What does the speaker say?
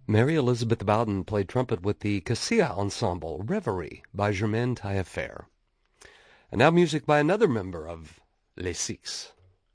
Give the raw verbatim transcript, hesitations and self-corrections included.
Mary Elizabeth Bowden played trumpet with the Cassia Ensemble, Reverie by Germaine Taillefer. And now music by another member of Les Six.